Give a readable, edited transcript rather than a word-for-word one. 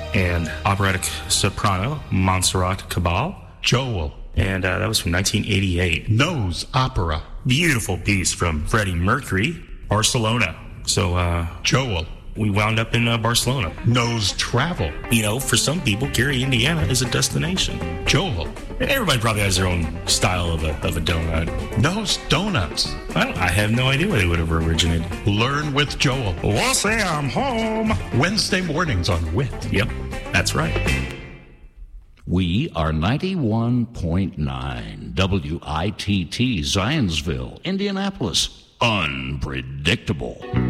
and operatic soprano Montserrat Cabal. Joel. And that was from 1988. Nose Opera. Beautiful piece from Freddie Mercury, Barcelona. So, Joel. We wound up in Barcelona. Nose Travel. You know, for some people, Gary, Indiana is a destination. Joel. Everybody probably has their own style of a donut. Nose Donuts. I have no idea where they would have originated. Learn with Joel. We'll say I'm home. Wednesday mornings on WIT. Yep, that's right. We are 91.9 WITT Zionsville, Indianapolis. Unpredictable.